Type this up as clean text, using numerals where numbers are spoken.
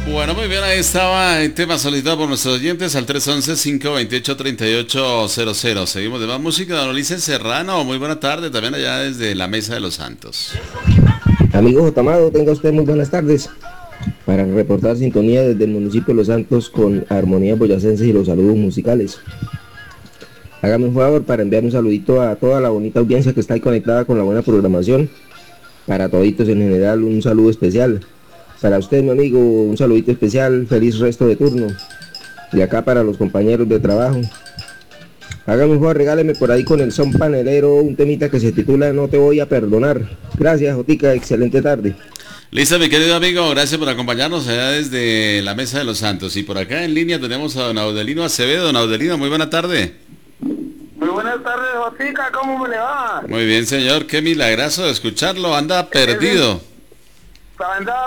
Bueno, muy bien, ahí estaba el tema solicitado por nuestros oyentes al 311-528-3800. Seguimos de más música. Don Ulises Serrano, muy buena tarde, también allá desde la Mesa de los Santos. Amigo Jotamado, tenga usted muy buenas tardes. Para reportar sintonía desde el municipio de Los Santos con Armonía Boyacense y los saludos musicales. Hágame un favor para enviar un saludito a toda la bonita audiencia que está ahí conectada con la buena programación. Para toditos en general, un saludo especial. Para usted, mi amigo, un saludito especial, feliz resto de turno. Y acá para los compañeros de trabajo. Hágame un favor, regáleme por ahí con el son panelero un temita que se titula No te voy a perdonar. Gracias, Jotica, excelente tarde. Listo, mi querido amigo, gracias por acompañarnos allá desde la Mesa de los Santos. Y por acá en línea tenemos a don Audelino Acevedo. Don Audelino, muy buena tarde. Muy buenas tardes, Jotica, ¿cómo me le va? Muy bien, señor, qué milagroso de escucharlo, anda perdido. Andaba